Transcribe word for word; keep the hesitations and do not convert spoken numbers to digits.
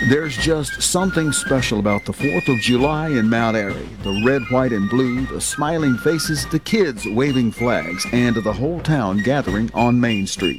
There's just something special about the fourth of July in Mount Airy. The red, white, and blue, the smiling faces, the kids waving flags, and the whole town gathering on Main Street.